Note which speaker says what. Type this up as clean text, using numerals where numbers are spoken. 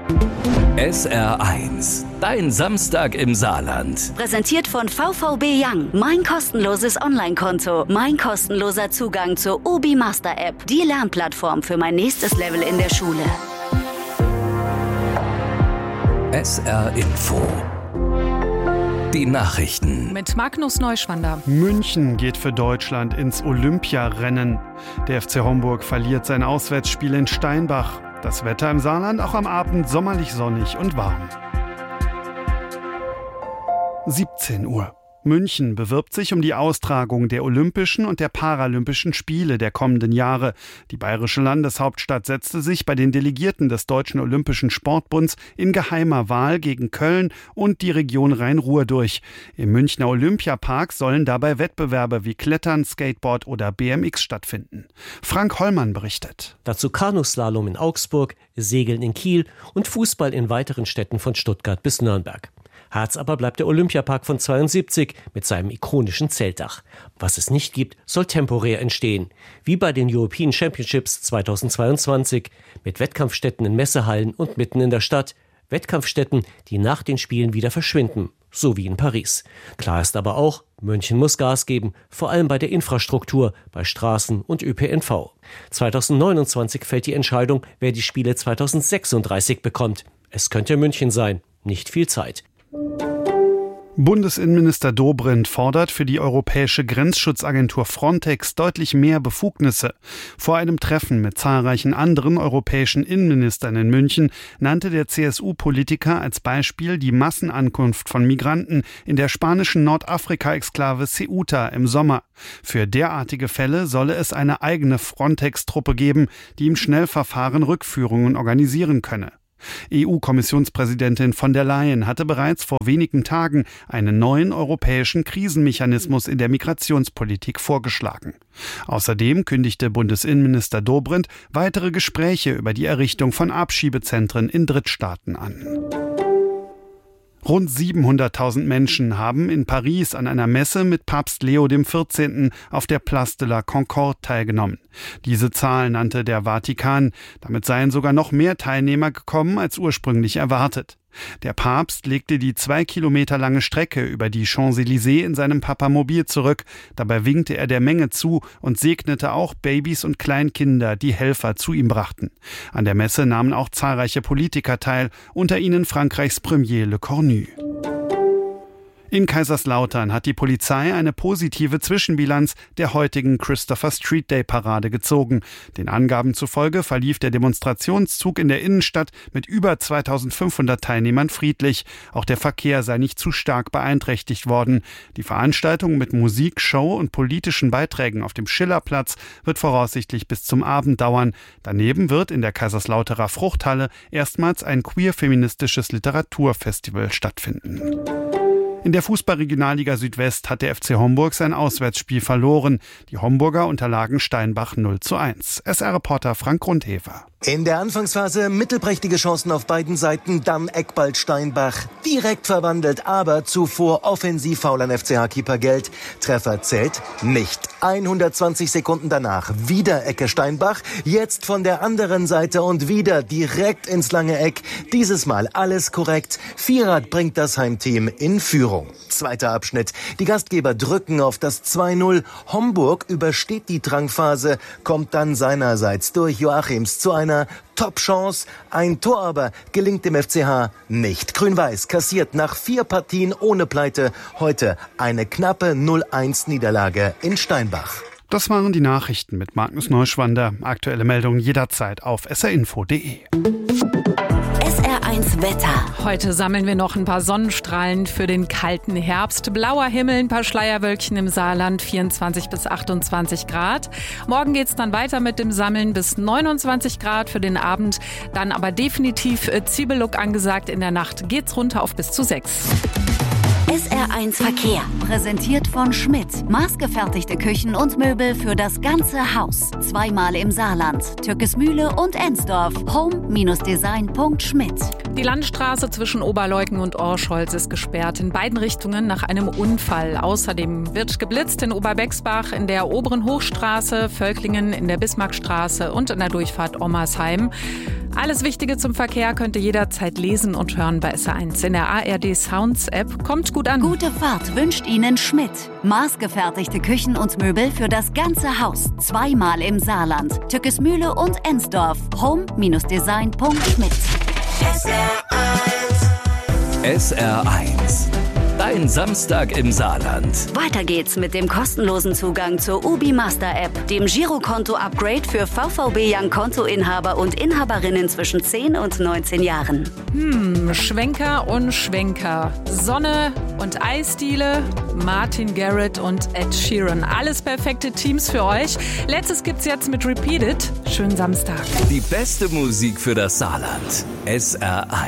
Speaker 1: SR1, dein Samstag im Saarland.
Speaker 2: Präsentiert von VVB Young. Mein kostenloses Online-Konto. Mein kostenloser Zugang zur Obi Master App. Die Lernplattform für mein nächstes Level in der Schule.
Speaker 1: SR Info. Die Nachrichten.
Speaker 3: Mit Magnus Neuschwander.
Speaker 4: München geht für Deutschland ins Olympiarennen. Der FC Homburg verliert sein Auswärtsspiel in Steinbach. Das Wetter im Saarland auch am Abend sommerlich sonnig und warm. 17 Uhr. München bewirbt sich um die Austragung der Olympischen und der Paralympischen Spiele der kommenden Jahre. Die bayerische Landeshauptstadt setzte sich bei den Delegierten des Deutschen Olympischen Sportbunds in geheimer Wahl gegen Köln und die Region Rhein-Ruhr durch. Im Münchner Olympiapark sollen dabei Wettbewerbe wie Klettern, Skateboard oder BMX stattfinden. Frank Hollmann berichtet.
Speaker 5: Dazu Kanuslalom in Augsburg, Segeln in Kiel und Fußball in weiteren Städten von Stuttgart bis Nürnberg. Herz aber bleibt der Olympiapark von 72 mit seinem ikonischen Zeltdach. Was es nicht gibt, soll temporär entstehen. Wie bei den European Championships 2022 mit Wettkampfstätten in Messehallen und mitten in der Stadt. Wettkampfstätten, die nach den Spielen wieder verschwinden. So wie in Paris. Klar ist aber auch, München muss Gas geben, vor allem bei der Infrastruktur, bei Straßen und ÖPNV. 2029 fällt die Entscheidung, wer die Spiele 2036 bekommt. Es könnte München sein. Nicht viel Zeit.
Speaker 4: Bundesinnenminister Dobrindt fordert für die europäische Grenzschutzagentur Frontex deutlich mehr Befugnisse. Vor einem Treffen mit zahlreichen anderen europäischen Innenministern in München nannte der CSU-Politiker als Beispiel die Massenankunft von Migranten in der spanischen Nordafrika-Exklave Ceuta im Sommer. Für derartige Fälle solle es eine eigene Frontex-Truppe geben, die im Schnellverfahren Rückführungen organisieren könne. EU-Kommissionspräsidentin von der Leyen hatte bereits vor wenigen Tagen einen neuen europäischen Krisenmechanismus in der Migrationspolitik vorgeschlagen. Außerdem kündigte Bundesinnenminister Dobrindt weitere Gespräche über die Errichtung von Abschiebezentren in Drittstaaten an. Rund 700.000 Menschen haben in Paris an einer Messe mit Papst Leo XIV. Auf der Place de la Concorde teilgenommen. Diese Zahl nannte der Vatikan. Damit seien sogar noch mehr Teilnehmer gekommen als ursprünglich erwartet. Der Papst legte die 2 Kilometer lange Strecke über die Champs-Élysées in seinem Papamobil zurück. Dabei winkte er der Menge zu und segnete auch Babys und Kleinkinder, die Helfer zu ihm brachten. An der Messe nahmen auch zahlreiche Politiker teil, unter ihnen Frankreichs Premier Le Cornu. In Kaiserslautern hat die Polizei eine positive Zwischenbilanz der heutigen Christopher Street Day Parade gezogen. Den Angaben zufolge verlief der Demonstrationszug in der Innenstadt mit über 2500 Teilnehmern friedlich. Auch der Verkehr sei nicht zu stark beeinträchtigt worden. Die Veranstaltung mit Musik, Show und politischen Beiträgen auf dem Schillerplatz wird voraussichtlich bis zum Abend dauern. Daneben wird in der Kaiserslauterer Fruchthalle erstmals ein queer-feministisches Literaturfestival stattfinden. In der Fußball-Regionalliga Südwest hat der FC Homburg sein Auswärtsspiel verloren. Die Homburger unterlagen Steinbach 0:1. SR-Reporter Frank Grundhefer.
Speaker 6: In der Anfangsphase mittelprächtige Chancen auf beiden Seiten, dann Eckball Steinbach. Direkt verwandelt, aber zuvor Offensivfoul an FCH-Keeper Geld. Treffer zählt nicht. 120 Sekunden danach wieder Ecke Steinbach. Jetzt von der anderen Seite und wieder direkt ins lange Eck. Dieses Mal alles korrekt. Vierrad bringt das Heimteam in Führung. Zweiter Abschnitt. Die Gastgeber drücken auf das 2:0. Homburg übersteht die Drangphase, kommt dann seinerseits durch Joachims zu einer Top-Chance. Ein Tor aber gelingt dem FCH nicht. Grün-Weiß kassiert nach 4 Partien ohne Pleite heute eine knappe 0:1 in Steinbach.
Speaker 4: Das waren die Nachrichten mit Magnus Neuschwander. Aktuelle Meldungen jederzeit auf srinfo.de.
Speaker 2: SR1 Wetter.
Speaker 3: Heute sammeln wir noch ein paar Sonnenstrahlen für den kalten Herbst. Blauer Himmel, ein paar Schleierwölkchen im Saarland, 24 bis 28 Grad. Morgen geht's dann weiter mit dem Sammeln bis 29 Grad für den Abend. Dann aber definitiv Zwiebellook angesagt. In der Nacht geht's runter auf bis zu 6.
Speaker 2: SR1 Verkehr. Präsentiert von Schmidt. Maßgefertigte Küchen und Möbel für das ganze Haus. Zweimal im Saarland. Türkismühle und Ensdorf. Home-Design.schmidt.
Speaker 3: Die Landstraße zwischen Oberleuggen und Orscholz ist gesperrt, in beiden Richtungen nach einem Unfall. Außerdem wird geblitzt in Oberbexbach, in der Oberen Hochstraße, Völklingen, in der Bismarckstraße und in der Durchfahrt Ommersheim. Alles Wichtige zum Verkehr könnt ihr jederzeit lesen und hören bei SR1 in der ARD Sounds App. Kommt gut an.
Speaker 2: Gute Fahrt wünscht Ihnen Schmidt. Maßgefertigte Küchen und Möbel für das ganze Haus. Zweimal im Saarland. Tückesmühle und Ensdorf. Home-design.schmidt.
Speaker 1: SR1. Dein Samstag im Saarland.
Speaker 2: Weiter geht's mit dem kostenlosen Zugang zur UBI Master App, dem Girokonto-Upgrade für VVB Young Kontoinhaber und Inhaberinnen zwischen 10 und 19 Jahren.
Speaker 3: Schwenker und Schwenker. Sonne und Eisdiele, Martin Garrett und Ed Sheeran. Alles perfekte Teams für euch. Letztes gibt's jetzt mit Repeated. Schönen Samstag.
Speaker 1: Die beste Musik für das Saarland. SR1.